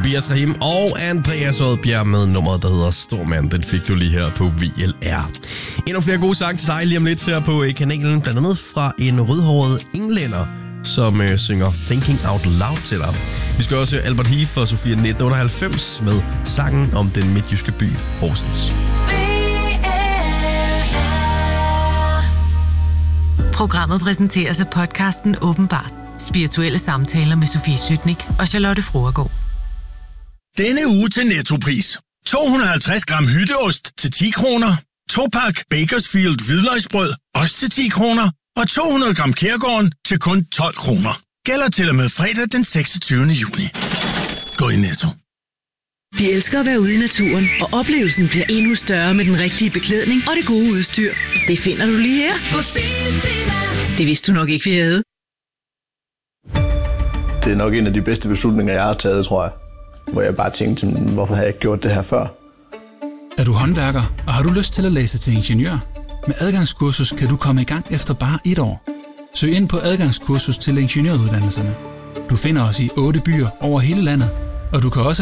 Tobias Rahim og Andreas Odbjerg med nummeret, der hedder Stormand. Den fik du lige her på VLR. Endnu flere gode sange til dig lige om lidt her på kanalen, blandt andet fra en rødhåret englænder, som synger Thinking Out Loud til dig. Vi skal også Albert Heath og Sofia 1998 med sangen om den midtjyske by Horsens. Programmet præsenteres af podcasten Åbenbart. Spirituelle samtaler med Sofie Sytnik og Charlotte Froergaard. Denne uge til Nettopris. 250 gram hytteost til 10 kroner. 2-pak Bakersfield hvidløgsbrød, også til 10 kroner. Og 200 gram Kærgården til kun 12 kroner. Gælder til og med fredag den 26. juni. Gå i Netto. Vi elsker at være ude i naturen, og oplevelsen bliver endnu større med den rigtige beklædning og det gode udstyr. Det finder du lige her på Biltema. Det vidste du nok ikke, vi havde. Det er nok en af de bedste beslutninger, jeg har taget, tror jeg. Hvor jeg bare tænkte, hvorfor har jeg ikke gjort det her før? Er du håndværker, og har du lyst til at læse til ingeniør? Med adgangskursus kan du komme i gang efter bare 1 år. Søg ind på adgangskursus til ingeniøruddannelserne. Du finder os i 8 byer over hele landet, og du kan også